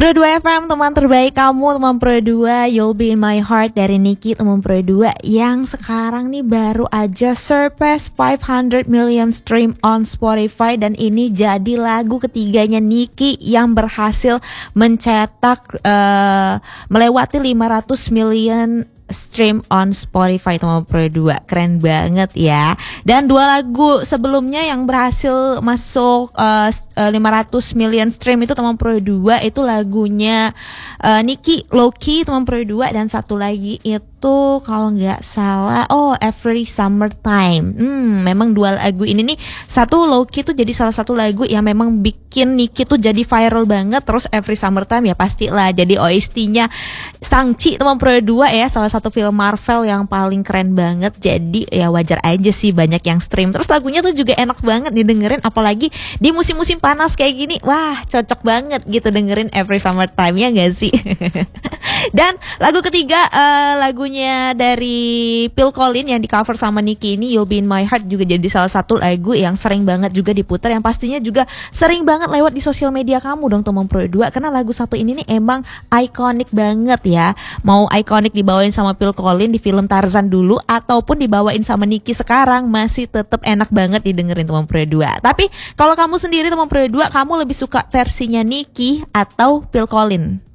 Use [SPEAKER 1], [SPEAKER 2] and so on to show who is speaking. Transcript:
[SPEAKER 1] Pro 2 FM, teman terbaik kamu, teman Pro 2, You'll Be In My Heart dari Niki, teman Pro 2 yang sekarang nih baru aja surpass 500 million stream on Spotify. Dan ini jadi lagu ketiganya Niki yang berhasil mencetak melewati 500 million stream on Spotify, teman Pro 2. Keren banget ya. Dan dua lagu sebelumnya yang berhasil masuk 500 million stream itu, teman Pro 2, itu lagunya Niki, Low-Key, teman Pro 2. Dan satu lagi itu kalau nggak salah Every Summertime. Memang dua lagu ini nih, satu Low-Key tuh jadi salah satu lagu yang memang bikin Niki tuh jadi viral banget. Terus Every Summertime ya pastilah jadi OST-nya Shang-Chi, teman Pro 2 ya, salah satu film Marvel yang paling keren banget. Jadi ya wajar aja sih banyak yang stream. Terus lagunya tuh juga enak banget didengerin, apalagi di musim-musim panas kayak gini. Wah, cocok banget gitu dengerin Every Summertime, ya gak sih? Dan lagu ketiga lagunya dari Phil Collins yang di cover sama Niki ini, You'll Be In My Heart, juga jadi salah satu lagu yang sering banget juga diputar, yang pastinya juga sering banget lewat di sosial media kamu dong, teman Pro 2. Karena lagu satu ini nih emang ikonik banget ya. Mau ikonik dibawain sama Phil Collins di film Tarzan dulu ataupun dibawain sama Niki sekarang, masih tetap enak banget didengerin, teman Pro 2. Tapi kalau kamu sendiri, teman Pro 2, kamu lebih suka versinya Niki atau Phil Collins?